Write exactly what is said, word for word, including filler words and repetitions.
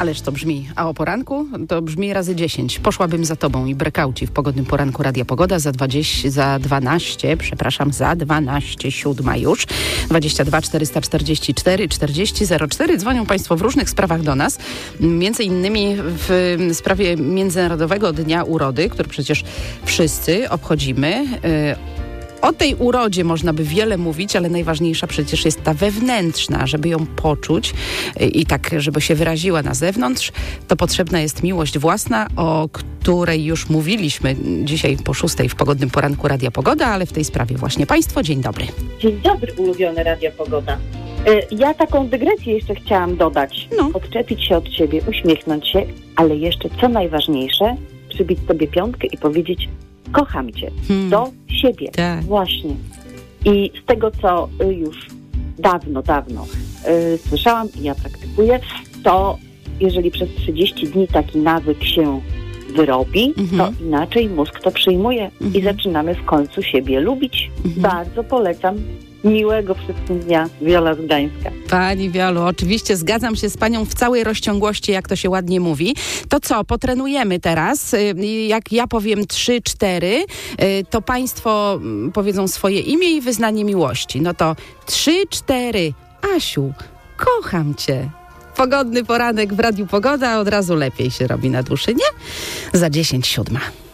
ależ to brzmi. A o poranku to brzmi razy dziesięć. Poszłabym za tobą i Breakouti w pogodnym poranku Radia Pogoda za dwadzieścia, za dwanaście, przepraszam, za dwanaście, siódma już. dwadzieścia dwa czterysta czterdzieści cztery czterdzieści zero cztery. Dzwonią Państwo w różnych sprawach do nas. Między innymi w sprawie Międzynarodowego Dnia Urody, który przecież wszyscy obchodzimy. O tej urodzie można by wiele mówić, ale najważniejsza przecież jest ta wewnętrzna, żeby ją poczuć i tak, żeby się wyraziła na zewnątrz, to potrzebna jest miłość własna, o której już mówiliśmy dzisiaj po szóstej w pogodnym poranku Radia Pogoda, ale w tej sprawie właśnie Państwo. Dzień dobry. Dzień dobry, ulubione Radia Pogoda. Ja taką dygresję jeszcze chciałam dodać. No. Odczepić się od ciebie, uśmiechnąć się, ale jeszcze co najważniejsze, przybić sobie piątkę i powiedzieć: kocham cię. Hmm. Do siebie. Tak. Właśnie. I z tego, co już dawno, dawno yy, słyszałam i ja praktykuję, to jeżeli przez trzydzieści dni taki nawyk się wyrobi, mm-hmm. to inaczej mózg to przyjmuje mm-hmm. i zaczynamy w końcu siebie lubić. Mm-hmm. Bardzo polecam. Miłego wszystkim dnia. Wiola z Gdańska. Pani Wiolu, oczywiście zgadzam się z Panią w całej rozciągłości, jak to się ładnie mówi. To co, potrenujemy teraz. Jak ja powiem trzy, cztery, to Państwo powiedzą swoje imię i wyznanie miłości. No to trzy, cztery. Asiu, kocham Cię. Pogodny poranek w Radiu Pogoda, od razu lepiej się robi na duszy, nie? Za dziesięć siódma.